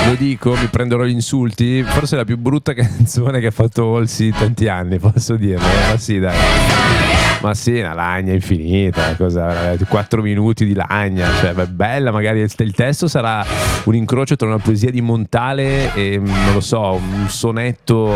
Lo dico, mi prenderò gli insulti. Forse è la più brutta canzone che ha fatto Halsey in tanti anni, posso dirlo. Ma sì, dai. Ma sì, una lagna infinita, cosa, 4 minuti di lagna, cioè bella, magari il testo sarà un incrocio tra una poesia di Montale e non lo so, un sonetto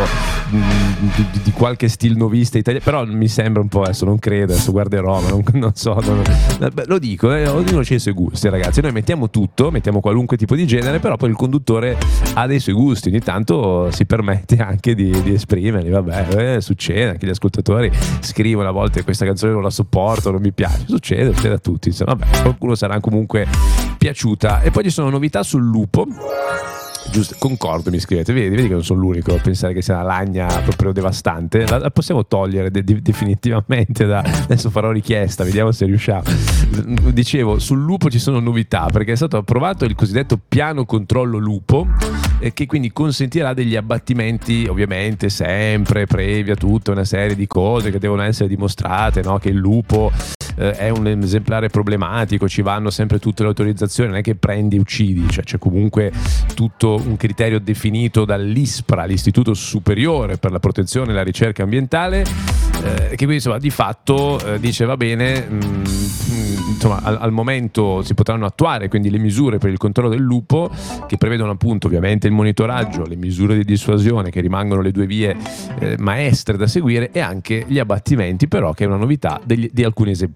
di qualche stilnovista italiano, però mi sembra un po', adesso non credo, adesso guarderò, ma non so, lo dico, ognuno c'ha i suoi gusti, ragazzi, noi mettiamo tutto, mettiamo qualunque tipo di genere, però poi il conduttore ha dei suoi gusti, ogni tanto si permette anche di esprimerli, vabbè, succede, anche gli ascoltatori scrivono a volte questa canzone non la sopporto, non mi piace, succede a tutti, insomma, vabbè, qualcuno sarà comunque piaciuta. E poi ci sono novità sul lupo. Giusto, concordo, mi scrivete, vedi che non sono l'unico a pensare che sia una lagna proprio devastante. La possiamo togliere definitivamente adesso farò richiesta, vediamo se riusciamo. Dicevo, sul lupo ci sono novità perché è stato approvato il cosiddetto piano controllo lupo, che quindi consentirà degli abbattimenti, ovviamente sempre previa tutta una serie di cose che devono essere dimostrate, no? Che il lupo è un esemplare problematico, ci vanno sempre tutte le autorizzazioni, non è che prendi e uccidi, cioè c'è comunque tutto un criterio definito dall'ISPRA, l'Istituto Superiore per la Protezione e la Ricerca Ambientale, che quindi insomma di fatto dice va bene, insomma al momento si potranno attuare quindi le misure per il controllo del lupo, che prevedono appunto ovviamente il monitoraggio, le misure di dissuasione, che rimangono le due vie maestre da seguire, e anche gli abbattimenti, però, che è una novità di alcuni esemplari.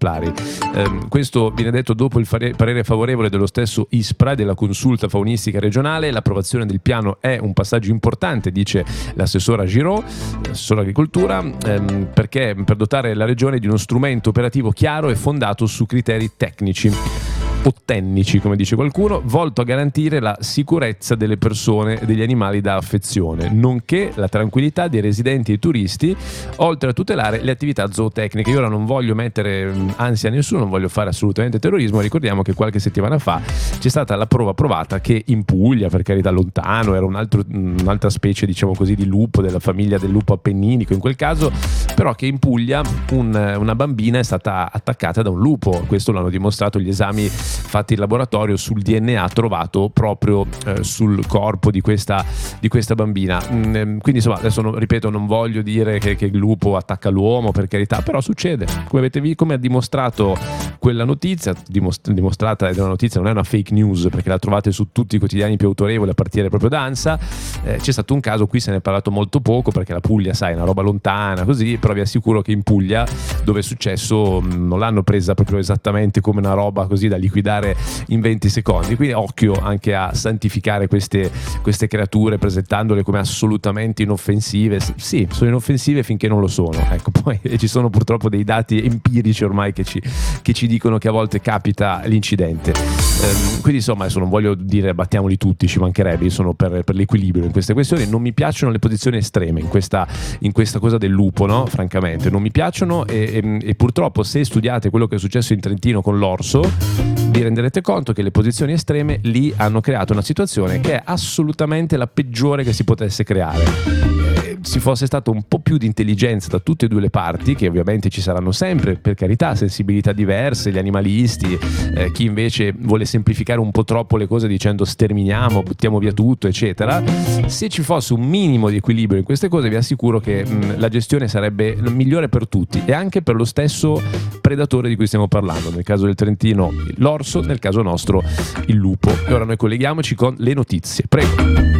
Questo viene detto dopo il parere favorevole dello stesso ISPRA e della consulta faunistica regionale. L'approvazione del piano è un passaggio importante, dice l'assessora Giraud, l'assessora agricoltura, perché per dotare la regione di uno strumento operativo chiaro e fondato su criteri tecnici o tecnici, come dice qualcuno, volto a garantire la sicurezza delle persone e degli animali da affezione, nonché la tranquillità dei residenti e turisti, oltre a tutelare le attività zootecniche. Io ora non voglio mettere ansia a nessuno, non voglio fare assolutamente terrorismo, ricordiamo che qualche settimana fa c'è stata la prova provata che in Puglia, per carità lontano, era un'altra specie, diciamo così, di lupo, della famiglia del lupo appenninico in quel caso, però che in Puglia una bambina è stata attaccata da un lupo. Questo l'hanno dimostrato gli esami fatti in laboratorio sul DNA trovato proprio sul corpo di questa bambina. Quindi insomma, adesso ripeto, non voglio dire che il lupo attacca l'uomo, per carità, però succede, come ha dimostrato quella notizia, dimostrata ed è una notizia, non è una fake news, perché la trovate su tutti i quotidiani più autorevoli a partire proprio da ANSA. C'è stato un caso, qui se ne è parlato molto poco perché la Puglia, sai, è una roba lontana così, però vi assicuro che in Puglia, dove è successo, non l'hanno presa proprio esattamente come una roba così da liquidare in 20 secondi, quindi occhio anche a santificare queste creature presentandole come assolutamente inoffensive. Sì, sono inoffensive finché non lo sono, ecco, poi ci sono purtroppo dei dati empirici ormai che ci dicono che a volte capita l'incidente. Quindi insomma, adesso non voglio dire battiamoli tutti, ci mancherebbe, io sono per l'equilibrio in queste questioni. Non mi piacciono le posizioni estreme in questa cosa del lupo, no? Francamente non mi piacciono, e purtroppo, se studiate quello che è successo in Trentino con l'orso, vi renderete conto che le posizioni estreme lì hanno creato una situazione che è assolutamente la peggiore che si potesse creare. Ci fosse stato un po' più di intelligenza da tutte e due le parti, che ovviamente ci saranno sempre, per carità, sensibilità diverse, gli animalisti, chi invece vuole semplificare un po' troppo le cose dicendo sterminiamo, buttiamo via tutto, eccetera. Se ci fosse un minimo di equilibrio in queste cose, vi assicuro che la gestione sarebbe migliore per tutti, e anche per lo stesso predatore di cui stiamo parlando, nel caso del Trentino l'orso, nel caso nostro il lupo. E ora noi colleghiamoci con le notizie, prego.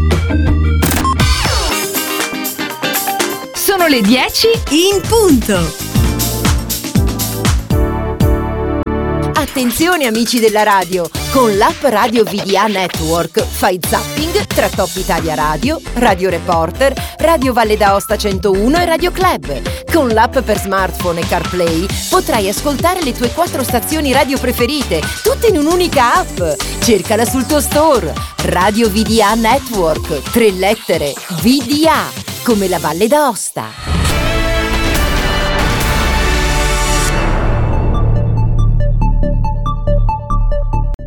Sono le 10 in punto. Attenzione amici della radio, con l'app Radio VDA Network fai zapping tra Top Italia Radio, Radio Reporter, Radio Valle d'Aosta 101 e Radio Club. Con l'app per smartphone e CarPlay potrai ascoltare le tue 4 stazioni radio preferite, tutte in un'unica app. Cercala sul tuo store. Radio VDA Network, 3 lettere, VDA, come la Valle d'Aosta.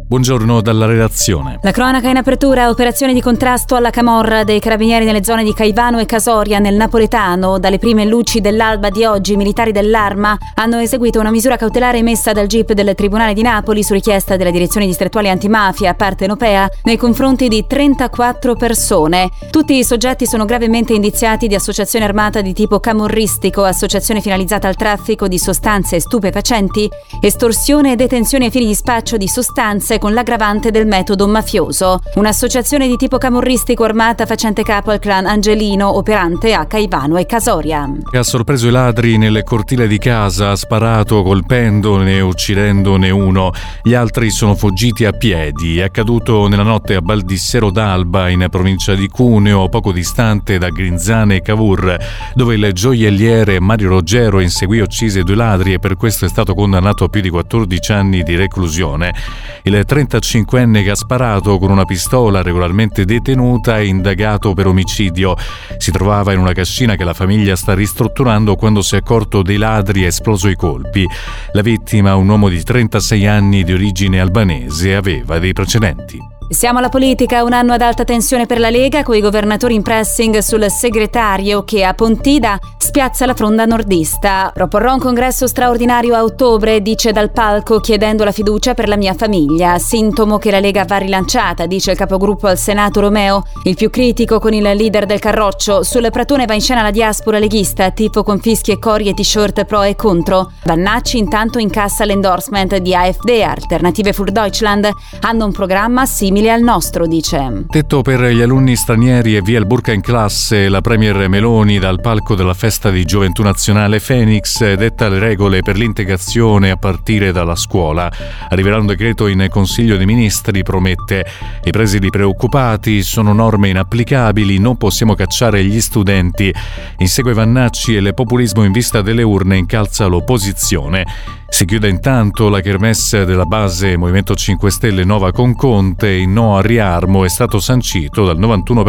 Buongiorno dalla redazione. La cronaca in apertura, operazioni di contrasto alla camorra dei carabinieri nelle zone di Caivano e Casoria nel napoletano. Dalle prime luci dell'alba di oggi i militari dell'Arma hanno eseguito una misura cautelare emessa dal GIP del Tribunale di Napoli su richiesta della Direzione Distrettuale Antimafia partenopea nei confronti di 34 persone. Tutti i soggetti sono gravemente indiziati di associazione armata di tipo camorristico, associazione finalizzata al traffico di sostanze stupefacenti, estorsione e detenzione ai fini di spaccio di sostanze con l'aggravante del metodo mafioso. Un'associazione di tipo camorristico armata facente capo al clan Angelino operante a Caivano e Casoria. Ha sorpreso i ladri nel cortile di casa, ha sparato colpendone e uccidendone uno. Gli altri sono fuggiti a piedi. È accaduto nella notte a Baldissero d'Alba, in provincia di Cuneo, poco distante da Grinzane e Cavour, dove il gioielliere Mario Roggero inseguì e uccise 2 ladri e per questo è stato condannato a più di 14 anni di reclusione. Il 35enne che ha sparato con una pistola, regolarmente detenuta, è indagato per omicidio. Si trovava in una cascina che la famiglia sta ristrutturando quando si è accorto dei ladri e ha esploso i colpi. La vittima, un uomo di 36 anni di origine albanese, aveva dei precedenti. Siamo alla politica, un anno ad alta tensione per la Lega, coi governatori in pressing sul segretario che a Pontida spiazza la fronda nordista. Proporrò un congresso straordinario a ottobre, dice dal palco, chiedendo la fiducia per la mia famiglia. Sintomo che la Lega va rilanciata, dice il capogruppo al Senato Romeo, il più critico con il leader del Carroccio. Sul pratone va in scena la diaspora leghista, tifo con fischi e cori e t-shirt pro e contro. Vannacci intanto incassa l'endorsement di AfD, Alternative für Deutschland, hanno un programma simile al nostro, dice. Tetto per gli alunni stranieri e via il burka in classe. La premier Meloni dal palco della festa di Gioventù Nazionale Phoenix detta le regole per l'integrazione a partire dalla scuola. Arriverà un decreto in Consiglio dei Ministri, promette. I presidi preoccupati, sono norme inapplicabili, non possiamo cacciare gli studenti. Insegue Vannacci e il populismo in vista delle urne incalza l'opposizione. Si chiude intanto la kermesse della base Movimento 5 Stelle Nova con Conte. Il no a riarmo è stato sancito dal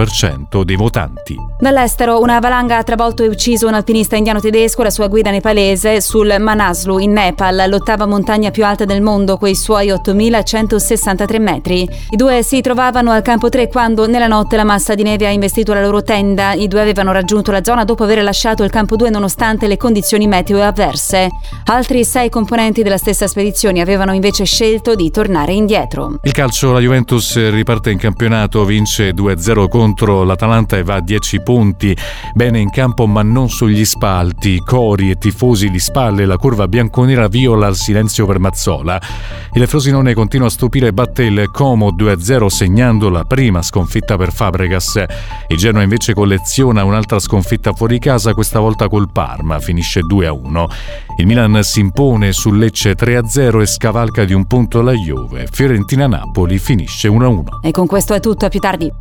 91% dei votanti. Dall'estero, una valanga ha travolto e ucciso un alpinista indiano tedesco e la sua guida nepalese sul Manaslu in Nepal, l'ottava montagna più alta del mondo, coi suoi 8.163 metri. I 2 si trovavano al campo 3 quando nella notte la massa di neve ha investito la loro tenda. I 2 avevano raggiunto la zona dopo aver lasciato il campo 2 nonostante le condizioni meteo avverse. Altri 6 componenti della stessa spedizione avevano invece scelto di tornare indietro. Il calcio, la Juventus riparte in campionato, vince 2-0 contro l'Atalanta e va a 10 punti. Bene in campo ma non sugli spalti, cori e tifosi di spalle, la curva bianconera viola il silenzio per Mazzola. Il Frosinone continua a stupire e batte il Como 2-0 segnando la prima sconfitta per Fabregas. Il Genoa invece colleziona un'altra sconfitta fuori casa, questa volta col Parma, finisce 2-1. Il Milan si impone sul Lecce 3-0 e scavalca di un punto la Juve. Fiorentina-Napoli finisce 1-1. E con questo è tutto, a più tardi.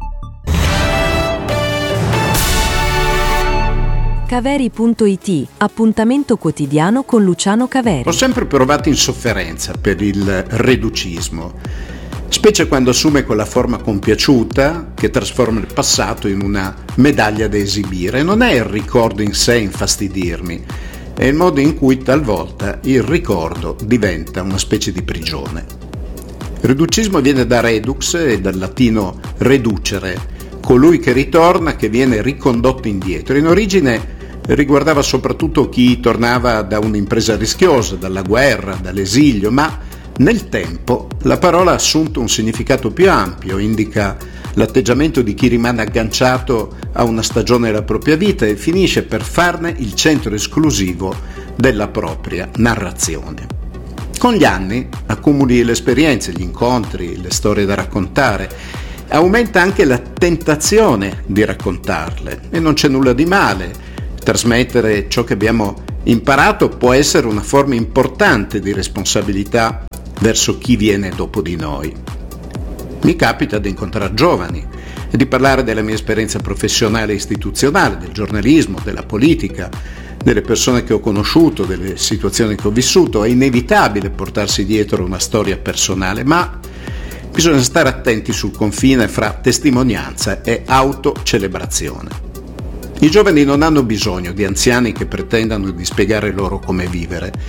Caveri.it, appuntamento quotidiano con Luciano Caveri. Ho sempre provato insofferenza per il reducismo, specie quando assume quella forma compiaciuta che trasforma il passato in una medaglia da esibire. Non è il ricordo in sé a infastidirmi, è il modo in cui talvolta il ricordo diventa una specie di prigione. Il reducismo viene da redux e dal latino reducere, colui che ritorna, che viene ricondotto indietro. In origine riguardava soprattutto chi tornava da un'impresa rischiosa, dalla guerra, dall'esilio, ma nel tempo la parola ha assunto un significato più ampio, indica l'atteggiamento di chi rimane agganciato a una stagione della propria vita e finisce per farne il centro esclusivo della propria narrazione. Con gli anni accumuli le esperienze, gli incontri, le storie da raccontare, aumenta anche la tentazione di raccontarle e non c'è nulla di male. Trasmettere ciò che abbiamo imparato può essere una forma importante di responsabilità verso chi viene dopo di noi. Mi capita di incontrare giovani e di parlare della mia esperienza professionale e istituzionale, del giornalismo, della politica, delle persone che ho conosciuto, delle situazioni che ho vissuto. È inevitabile portarsi dietro una storia personale, ma bisogna stare attenti sul confine fra testimonianza e autocelebrazione. I giovani non hanno bisogno di anziani che pretendano di spiegare loro come vivere.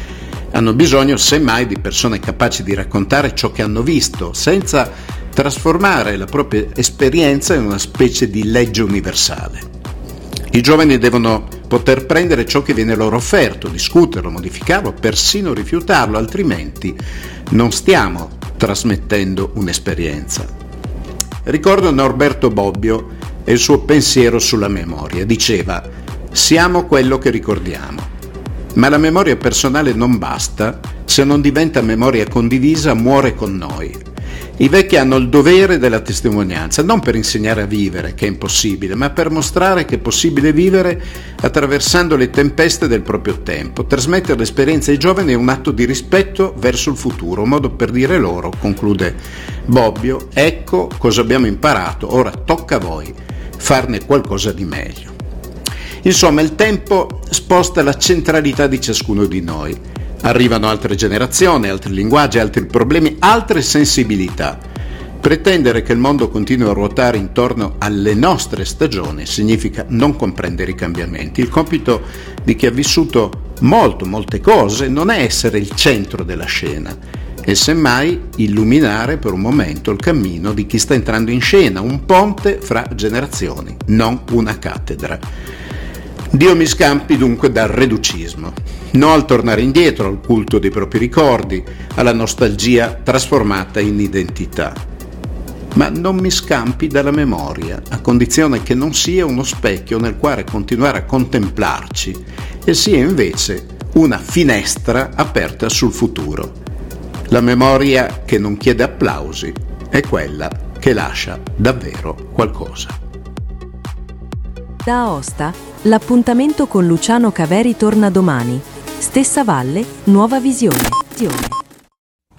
Hanno bisogno semmai di persone capaci di raccontare ciò che hanno visto, senza trasformare la propria esperienza in una specie di legge universale. I giovani devono poter prendere ciò che viene loro offerto, discuterlo, modificarlo, persino rifiutarlo, altrimenti non stiamo trasmettendo un'esperienza. Ricordo Norberto Bobbio e il suo pensiero sulla memoria. Diceva: siamo quello che ricordiamo. Ma la memoria personale non basta, se non diventa memoria condivisa muore con noi. I vecchi hanno il dovere della testimonianza, non per insegnare a vivere, che è impossibile, ma per mostrare che è possibile vivere attraversando le tempeste del proprio tempo. Trasmettere l'esperienza ai giovani è un atto di rispetto verso il futuro, un modo per dire loro, conclude Bobbio, ecco cosa abbiamo imparato, ora tocca a voi farne qualcosa di meglio. Insomma, il tempo sposta la centralità di ciascuno di noi. Arrivano altre generazioni, altri linguaggi, altri problemi, altre sensibilità. Pretendere che il mondo continui a ruotare intorno alle nostre stagioni significa non comprendere i cambiamenti. Il compito di chi ha vissuto molte cose non è essere il centro della scena, e semmai illuminare per un momento il cammino di chi sta entrando in scena, un ponte fra generazioni, non una cattedra. Dio mi scampi dunque dal reducismo, no al tornare indietro, al culto dei propri ricordi, alla nostalgia trasformata in identità. Ma non mi scampi dalla memoria, a condizione che non sia uno specchio nel quale continuare a contemplarci, e sia invece una finestra aperta sul futuro. La memoria che non chiede applausi è quella che lascia davvero qualcosa. Da Aosta, l'appuntamento con Luciano Caveri torna domani. Stessa valle, nuova visione.